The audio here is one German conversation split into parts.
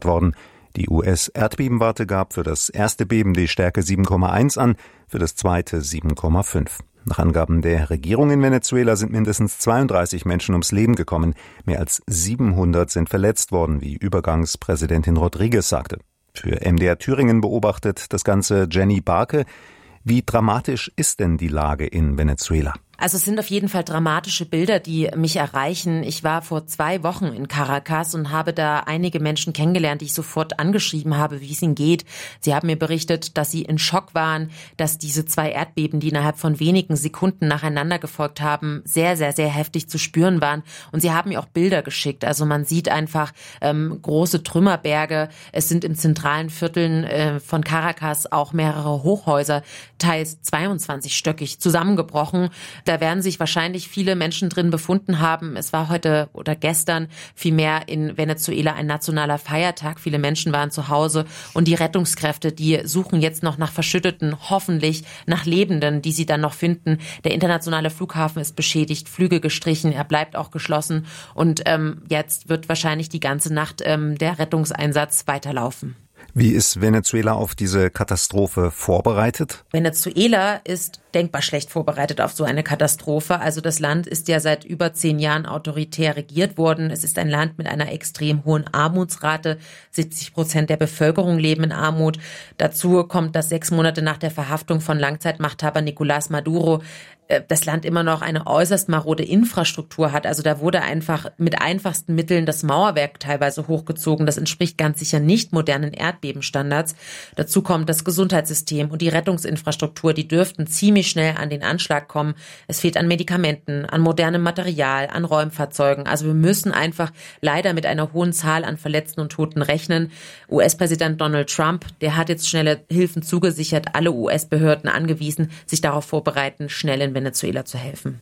worden. Die US-Erdbebenwarte gab für das erste Beben die Stärke 7,1 an, für das zweite 7,5. Nach Angaben der Regierung in Venezuela sind mindestens 32 Menschen ums Leben gekommen. Mehr als 700 sind verletzt worden, wie Übergangspräsidentin Rodriguez sagte. Für MDR Thüringen beobachtet das Ganze Jenny Barke. Wie dramatisch ist denn die Lage in Venezuela? Also es sind auf jeden Fall dramatische Bilder, die mich erreichen. Ich war vor 2 Wochen in Caracas und habe da einige Menschen kennengelernt, die ich sofort angeschrieben habe, wie es ihnen geht. Sie haben mir berichtet, dass sie in Schock waren, dass diese 2 Erdbeben, die innerhalb von wenigen Sekunden nacheinander gefolgt haben, sehr, sehr, sehr heftig zu spüren waren. Und sie haben mir auch Bilder geschickt. Also man sieht einfach große Trümmerberge. Es sind im zentralen Vierteln von Caracas auch mehrere Hochhäuser, teils 22-stöckig, zusammengebrochen. Da werden sich wahrscheinlich viele Menschen drin befunden haben. Es war heute oder gestern vielmehr in Venezuela ein nationaler Feiertag. Viele Menschen waren zu Hause und die Rettungskräfte, die suchen jetzt noch nach Verschütteten, hoffentlich nach Lebenden, die sie dann noch finden. Der internationale Flughafen ist beschädigt, Flüge gestrichen, er bleibt auch geschlossen und jetzt wird wahrscheinlich die ganze Nacht der Rettungseinsatz weiterlaufen. Wie ist Venezuela auf diese Katastrophe vorbereitet? Venezuela ist denkbar schlecht vorbereitet auf so eine Katastrophe. Also das Land ist ja seit über 10 Jahren autoritär regiert worden. Es ist ein Land mit einer extrem hohen Armutsrate. 70% der Bevölkerung leben in Armut. Dazu kommt, dass 6 Monate nach der Verhaftung von Langzeitmachthaber Nicolás Maduro das Land immer noch eine äußerst marode Infrastruktur hat. Also da wurde einfach mit einfachsten Mitteln das Mauerwerk teilweise hochgezogen. Das entspricht ganz sicher nicht modernen Erdbebenstandards. Dazu kommt das Gesundheitssystem und die Rettungsinfrastruktur, die dürften ziemlich schnell an den Anschlag kommen. Es fehlt an Medikamenten, an modernem Material, an Räumfahrzeugen. Also wir müssen einfach leider mit einer hohen Zahl an Verletzten und Toten rechnen. US-Präsident Donald Trump, der hat jetzt schnelle Hilfen zugesichert, alle US-Behörden angewiesen, sich darauf vorbereiten, schnell in Venezuela zu helfen.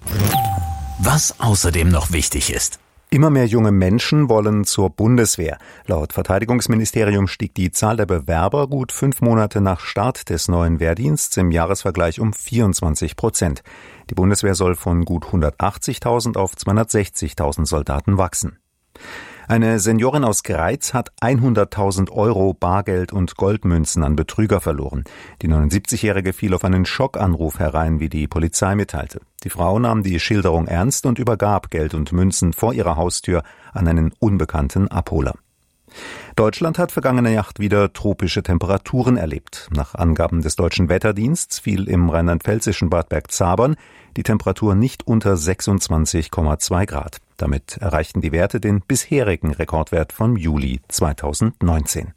Was außerdem noch wichtig ist. Immer mehr junge Menschen wollen zur Bundeswehr. Laut Verteidigungsministerium stieg die Zahl der Bewerber gut 5 Monate nach Start des neuen Wehrdienstes im Jahresvergleich um 24%. Die Bundeswehr soll von gut 180.000 auf 260.000 Soldaten wachsen. Eine Seniorin aus Greiz hat 100.000 Euro Bargeld und Goldmünzen an Betrüger verloren. Die 79-Jährige fiel auf einen Schockanruf herein, wie die Polizei mitteilte. Die Frau nahm die Schilderung ernst und übergab Geld und Münzen vor ihrer Haustür an einen unbekannten Abholer. Deutschland hat vergangene Nacht wieder tropische Temperaturen erlebt. Nach Angaben des Deutschen Wetterdienstes fiel im rheinland-pfälzischen Bad Bergzabern die Temperatur nicht unter 26,2 Grad. Damit erreichten die Werte den bisherigen Rekordwert vom Juli 2019.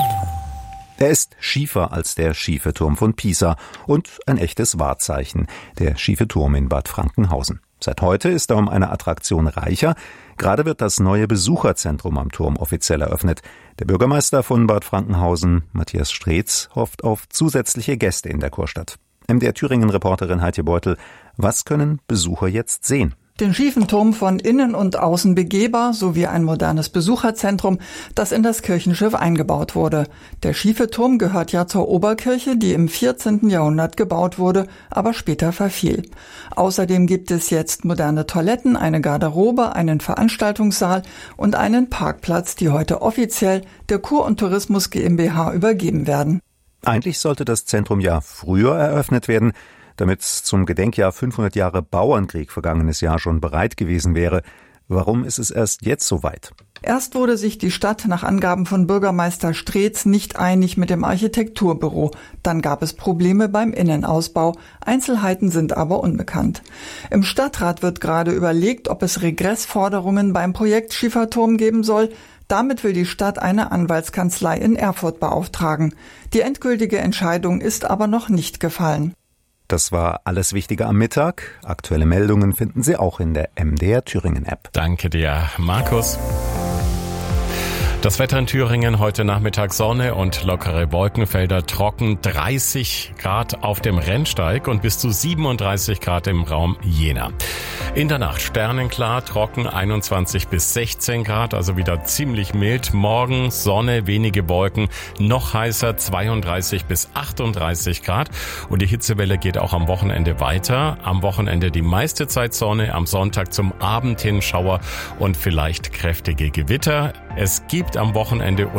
Er ist schiefer als der schiefe Turm von Pisa und ein echtes Wahrzeichen, der schiefe Turm in Bad Frankenhausen. Seit heute ist er um eine Attraktion reicher. Gerade wird das neue Besucherzentrum am Turm offiziell eröffnet. Der Bürgermeister von Bad Frankenhausen, Matthias Streetz, hofft auf zusätzliche Gäste in der Kurstadt. MDR Thüringen-Reporterin Heitje Beutel, was können Besucher jetzt sehen? Den schiefen Turm von innen und außen begehbar sowie ein modernes Besucherzentrum, das in das Kirchenschiff eingebaut wurde. Der schiefe Turm gehört ja zur Oberkirche, die im 14. Jahrhundert gebaut wurde, aber später verfiel. Außerdem gibt es jetzt moderne Toiletten, eine Garderobe, einen Veranstaltungssaal und einen Parkplatz, die heute offiziell der Kur- und Tourismus GmbH übergeben werden. Eigentlich sollte das Zentrum ja früher eröffnet werden, damit es zum Gedenkjahr 500 Jahre Bauernkrieg vergangenes Jahr schon bereit gewesen wäre. Warum ist es erst jetzt so weit? Erst wurde sich die Stadt nach Angaben von Bürgermeister Streetz nicht einig mit dem Architekturbüro. Dann gab es Probleme beim Innenausbau. Einzelheiten sind aber unbekannt. Im Stadtrat wird gerade überlegt, ob es Regressforderungen beim Projekt Schieferturm geben soll. Damit will die Stadt eine Anwaltskanzlei in Erfurt beauftragen. Die endgültige Entscheidung ist aber noch nicht gefallen. Das war alles Wichtige am Mittag. Aktuelle Meldungen finden Sie auch in der MDR Thüringen App. Danke dir, Markus. Das Wetter in Thüringen, heute Nachmittag Sonne und lockere Wolkenfelder, trocken 30 Grad auf dem Rennsteig und bis zu 37 Grad im Raum Jena. In der Nacht sternenklar, trocken 21 bis 16 Grad, also wieder ziemlich mild. Morgen Sonne, wenige Wolken, noch heißer 32 bis 38 Grad. Und die Hitzewelle geht auch am Wochenende weiter. Am Wochenende die meiste Zeit Sonne, am Sonntag zum Abend hin Schauer und vielleicht kräftige Gewitter. Es gibt am Wochenende